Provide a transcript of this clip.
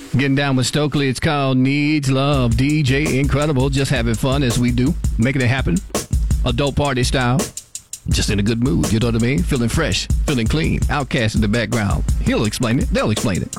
Getting down with Stokely. It's called Needs Love. DJ Incredible. Just having fun as we do. Making it happen. Adult party style. Just in a good mood. You know what I mean? Feeling fresh. Feeling clean. Outcast in the background. He'll explain it. They'll explain it.